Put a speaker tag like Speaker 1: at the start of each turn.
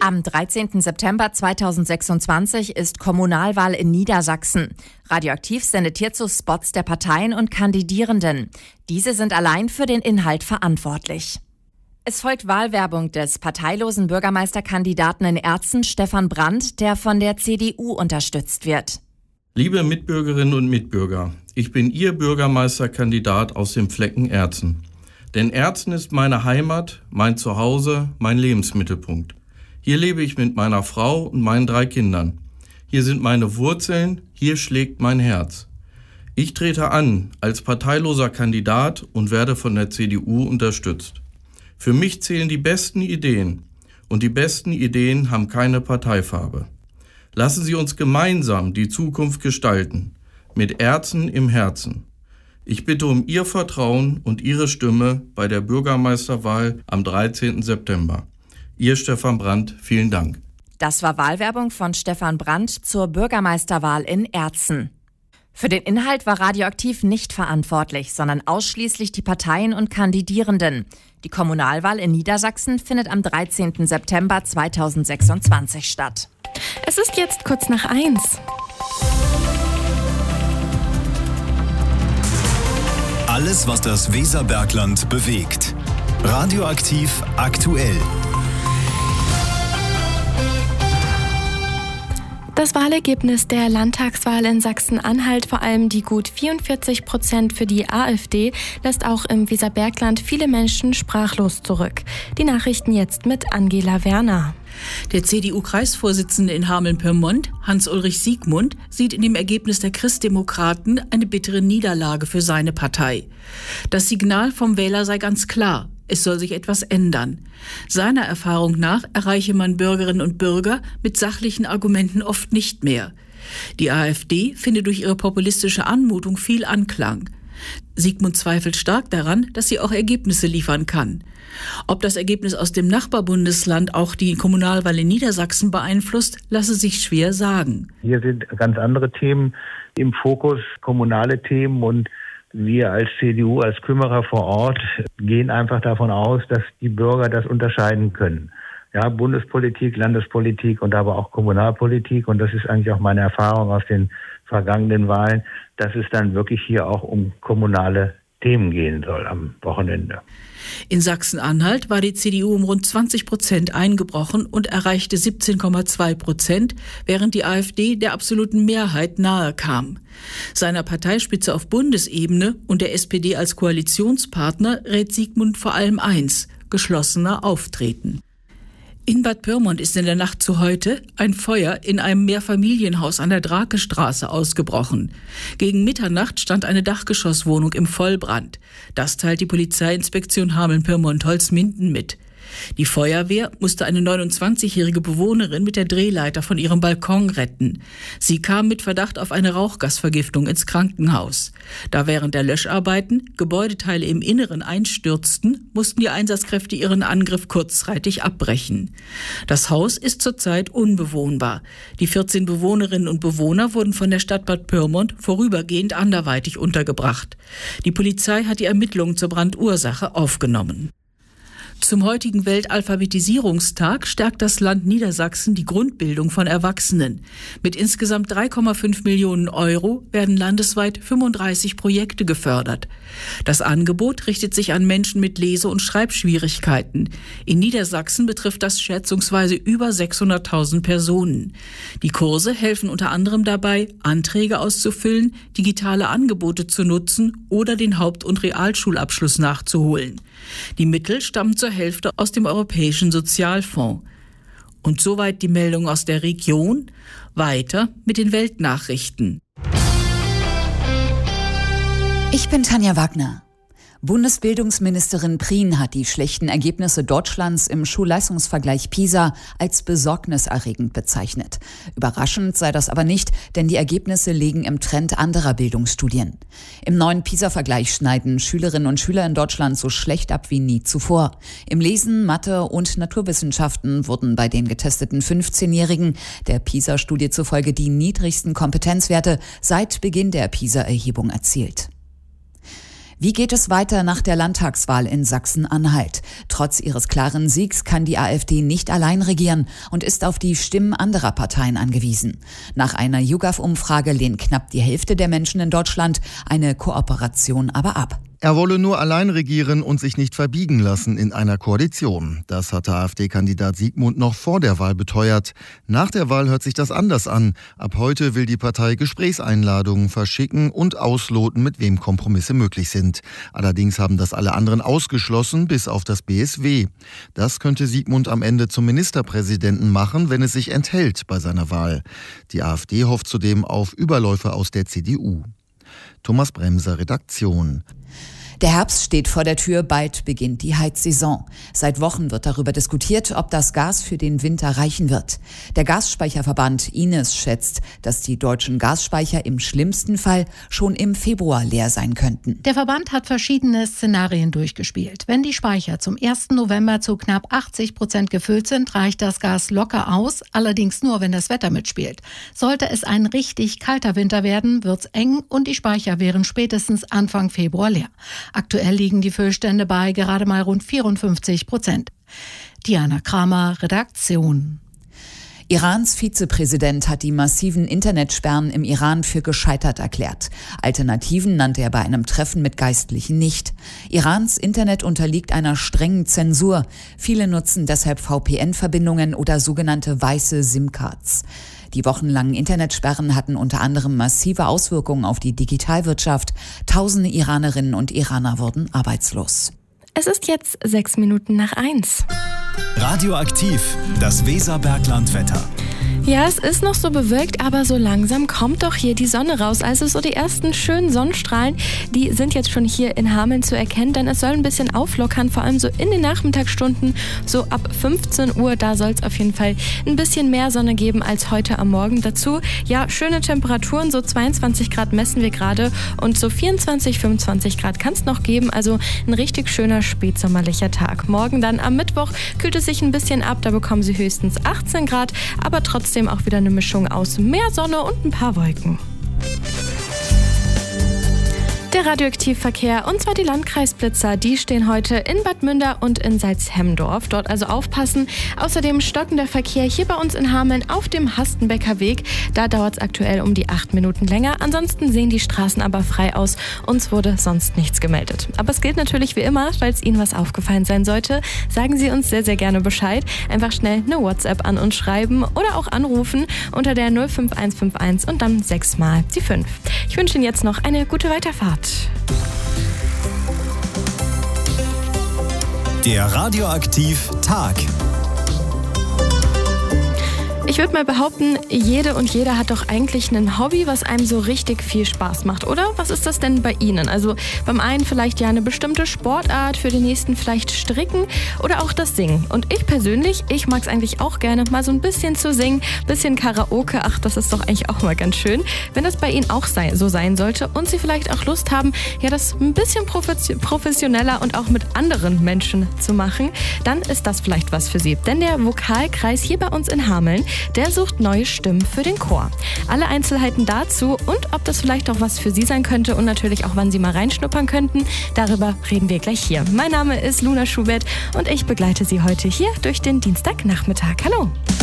Speaker 1: Am 13. September 2026 ist Kommunalwahl in Niedersachsen. Radioaktiv sendet hierzu Spots der Parteien und Kandidierenden. Diese sind allein für den Inhalt verantwortlich. Es folgt Wahlwerbung des parteilosen Bürgermeisterkandidaten in Erzen, Stefan Brandt, der von der CDU unterstützt wird.
Speaker 2: Liebe Mitbürgerinnen und Mitbürger, ich bin Ihr Bürgermeisterkandidat aus dem Flecken Erzen. Denn Erzen ist meine Heimat, mein Zuhause, mein Lebensmittelpunkt. Hier lebe ich mit meiner Frau und meinen 3 Kindern. Hier sind meine Wurzeln, hier schlägt mein Herz. Ich trete an als parteiloser Kandidat und werde von der CDU unterstützt. Für mich zählen die besten Ideen und die besten Ideen haben keine Parteifarbe. Lassen Sie uns gemeinsam die Zukunft gestalten, mit Erzen im Herzen. Ich bitte um Ihr Vertrauen und Ihre Stimme bei der Bürgermeisterwahl am 13. September. Ihr Stefan Brandt, vielen Dank.
Speaker 1: Das war Wahlwerbung von Stefan Brandt zur Bürgermeisterwahl in Erzen. Für den Inhalt war Radioaktiv nicht verantwortlich, sondern ausschließlich die Parteien und Kandidierenden. Die Kommunalwahl in Niedersachsen findet am 13. September 2026 statt.
Speaker 3: Es ist jetzt kurz nach 1.
Speaker 4: Alles, was das Weserbergland bewegt. Radioaktiv aktuell.
Speaker 3: Das Wahlergebnis der Landtagswahl in Sachsen-Anhalt, vor allem die gut 44% für die AfD, lässt auch im Weserbergland viele Menschen sprachlos zurück. Die Nachrichten jetzt mit Angela Werner.
Speaker 5: Der CDU-Kreisvorsitzende in Hameln-Pyrmont, Hans-Ulrich Siegmund, sieht in dem Ergebnis der Christdemokraten eine bittere Niederlage für seine Partei. Das Signal vom Wähler sei ganz klar: Es soll sich etwas ändern. Seiner Erfahrung nach erreiche man Bürgerinnen und Bürger mit sachlichen Argumenten oft nicht mehr. Die AfD finde durch ihre populistische Anmutung viel Anklang. Siegmund zweifelt stark daran, dass sie auch Ergebnisse liefern kann. Ob das Ergebnis aus dem Nachbarbundesland auch die Kommunalwahl in Niedersachsen beeinflusst, lasse sich schwer sagen.
Speaker 6: Hier sind ganz andere Themen im Fokus, kommunale Themen, und wir als CDU, als Kümmerer vor Ort gehen einfach davon aus, dass die Bürger das unterscheiden können. Ja, Bundespolitik, Landespolitik und aber auch Kommunalpolitik. Und das ist eigentlich auch meine Erfahrung aus den vergangenen Wahlen, dass es dann wirklich hier auch um kommunale Themen gehen soll am Wochenende.
Speaker 5: In Sachsen-Anhalt war die CDU um rund 20% eingebrochen und erreichte 17,2%, während die AfD der absoluten Mehrheit nahe kam. Seiner Parteispitze auf Bundesebene und der SPD als Koalitionspartner rät Siegmund vor allem eins: geschlossener auftreten. In Bad Pyrmont ist in der Nacht zu heute ein Feuer in einem Mehrfamilienhaus an der Drakestraße ausgebrochen. Gegen Mitternacht stand eine Dachgeschosswohnung im Vollbrand. Das teilt die Polizeiinspektion Hameln-Pyrmont-Holzminden mit. Die Feuerwehr musste eine 29-jährige Bewohnerin mit der Drehleiter von ihrem Balkon retten. Sie kam mit Verdacht auf eine Rauchgasvergiftung ins Krankenhaus. Da während der Löscharbeiten Gebäudeteile im Inneren einstürzten, mussten die Einsatzkräfte ihren Angriff kurzzeitig abbrechen. Das Haus ist zurzeit unbewohnbar. Die 14 Bewohnerinnen und Bewohner wurden von der Stadt Bad Pyrmont vorübergehend anderweitig untergebracht. Die Polizei hat die Ermittlungen zur Brandursache aufgenommen. Zum heutigen Weltalphabetisierungstag stärkt das Land Niedersachsen die Grundbildung von Erwachsenen. Mit insgesamt 3,5 Millionen Euro werden landesweit 35 Projekte gefördert. Das Angebot richtet sich an Menschen mit Lese- und Schreibschwierigkeiten. In Niedersachsen betrifft das schätzungsweise über 600.000 Personen. Die Kurse helfen unter anderem dabei, Anträge auszufüllen, digitale Angebote zu nutzen oder den Haupt- und Realschulabschluss nachzuholen. Die Mittel stammen zur Hälfte aus dem Europäischen Sozialfonds. Und soweit die Meldung aus der Region. Weiter mit den Weltnachrichten.
Speaker 7: Ich bin Tanja Wagner. Bundesbildungsministerin Prien hat die schlechten Ergebnisse Deutschlands im Schulleistungsvergleich PISA als besorgniserregend bezeichnet. Überraschend sei das aber nicht, denn die Ergebnisse liegen im Trend anderer Bildungsstudien. Im neuen PISA-Vergleich schneiden Schülerinnen und Schüler in Deutschland so schlecht ab wie nie zuvor. Im Lesen, Mathe und Naturwissenschaften wurden bei den getesteten 15-Jährigen der PISA-Studie zufolge die niedrigsten Kompetenzwerte seit Beginn der PISA-Erhebung erzielt. Wie geht es weiter nach der Landtagswahl in Sachsen-Anhalt? Trotz ihres klaren Siegs kann die AfD nicht allein regieren und ist auf die Stimmen anderer Parteien angewiesen. Nach einer YouGov-Umfrage lehnt knapp die Hälfte der Menschen in Deutschland eine Kooperation aber ab.
Speaker 8: Er wolle nur allein regieren und sich nicht verbiegen lassen in einer Koalition. Das hatte AfD-Kandidat Siegmund noch vor der Wahl beteuert. Nach der Wahl hört sich das anders an. Ab heute will die Partei Gesprächseinladungen verschicken und ausloten, mit wem Kompromisse möglich sind. Allerdings haben das alle anderen ausgeschlossen, bis auf das BSW. Das könnte Siegmund am Ende zum Ministerpräsidenten machen, wenn es sich enthält bei seiner Wahl. Die AfD hofft zudem auf Überläufe aus der CDU. Thomas Bremser, Redaktion.
Speaker 7: Der Herbst steht vor der Tür, bald beginnt die Heizsaison. Seit Wochen wird darüber diskutiert, ob das Gas für den Winter reichen wird. Der Gasspeicherverband Ines schätzt, dass die deutschen Gasspeicher im schlimmsten Fall schon im Februar leer sein könnten.
Speaker 9: Der Verband hat verschiedene Szenarien durchgespielt. Wenn die Speicher zum 1. November zu knapp 80% gefüllt sind, reicht das Gas locker aus, allerdings nur, wenn das Wetter mitspielt. Sollte es ein richtig kalter Winter werden, wird's eng und die Speicher wären spätestens Anfang Februar leer. Aktuell liegen die Füllstände bei gerade mal rund 54%. Diana Kramer, Redaktion.
Speaker 7: Irans Vizepräsident hat die massiven Internetsperren im Iran für gescheitert erklärt. Alternativen nannte er bei einem Treffen mit Geistlichen nicht. Irans Internet unterliegt einer strengen Zensur. Viele nutzen deshalb VPN-Verbindungen oder sogenannte weiße SIM-Cards. Die wochenlangen Internetsperren hatten unter anderem massive Auswirkungen auf die Digitalwirtschaft. Tausende Iranerinnen und Iraner wurden arbeitslos.
Speaker 3: Es ist jetzt 1:06.
Speaker 4: Radioaktiv, das Weserberglandwetter.
Speaker 3: Ja, es ist noch so bewölkt, aber so langsam kommt doch hier die Sonne raus. Also so die ersten schönen Sonnenstrahlen, die sind jetzt schon hier in Hameln zu erkennen, denn es soll ein bisschen auflockern, vor allem so in den Nachmittagsstunden, so ab 15 Uhr, da soll es auf jeden Fall ein bisschen mehr Sonne geben als heute am Morgen. Dazu, ja, schöne Temperaturen, so 22 Grad messen wir gerade und so 24, 25 Grad kann es noch geben, also ein richtig schöner spätsommerlicher Tag. Morgen dann am Mittwoch kühlt es sich ein bisschen ab, da bekommen Sie höchstens 18 Grad, aber trotzdem auch wieder eine Mischung aus mehr Sonne und ein paar Wolken. Der Radioaktivverkehr, und zwar die Landkreisblitzer, die stehen heute in Bad Münder und in Salzhemdorf. Dort also aufpassen. Außerdem stockender Verkehr hier bei uns in Hameln auf dem Hastenbecker Weg. Da dauert es aktuell um die 8 Minuten länger. Ansonsten sehen die Straßen aber frei aus. Uns wurde sonst nichts gemeldet. Aber es gilt natürlich wie immer, falls Ihnen was aufgefallen sein sollte, sagen Sie uns sehr, sehr gerne Bescheid. Einfach schnell eine WhatsApp an uns schreiben oder auch anrufen unter der 05151 und dann 6 mal die 5. Ich wünsche Ihnen jetzt noch eine gute Weiterfahrt.
Speaker 4: Der Radioaktiv-Tag.
Speaker 3: Ich würde mal behaupten, jede und jeder hat doch eigentlich ein Hobby, was einem so richtig viel Spaß macht, oder? Was ist das denn bei Ihnen? Also beim einen vielleicht ja eine bestimmte Sportart, für den nächsten vielleicht Stricken oder auch das Singen. Und ich persönlich, ich mag es eigentlich auch gerne, mal so ein bisschen zu singen, bisschen Karaoke. Ach, das ist doch eigentlich auch mal ganz schön. Wenn das bei Ihnen auch so sein sollte und Sie vielleicht auch Lust haben, ja, das ein bisschen professioneller und auch mit anderen Menschen zu machen, dann ist das vielleicht was für Sie. Denn der Vokalkreis hier bei uns in Hameln, der sucht neue Stimmen für den Chor. Alle Einzelheiten dazu und ob das vielleicht auch was für Sie sein könnte und natürlich auch, wann Sie mal reinschnuppern könnten, darüber reden wir gleich hier. Mein Name ist Luna Schubert und ich begleite Sie heute hier durch den Dienstagnachmittag. Hallo!